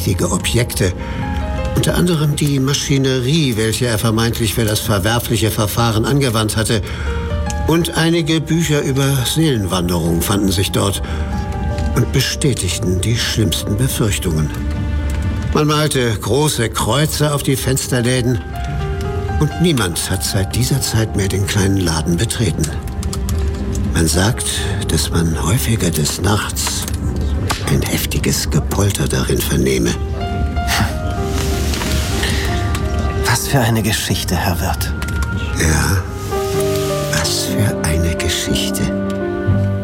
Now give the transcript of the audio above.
verdächtige Objekte. Unter anderem die Maschinerie, welche er vermeintlich für das verwerfliche Verfahren angewandt hatte. Und einige Bücher über Seelenwanderung fanden sich dort und bestätigten die schlimmsten Befürchtungen. Man malte große Kreuze auf die Fensterläden und niemand hat seit dieser Zeit mehr den kleinen Laden betreten. Man sagt, dass man häufiger des Nachts ein heftiges Gepolter darin vernehme. Was für eine Geschichte, Herr Wirt. Ja, was für eine Geschichte.